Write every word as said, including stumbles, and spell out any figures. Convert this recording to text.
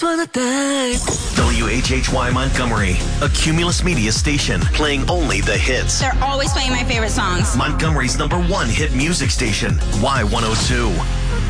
W H H Y Montgomery, a Cumulus Media station, playing only the hits. They're always playing my favorite songs. Montgomery's number one hit music station, Y one oh two.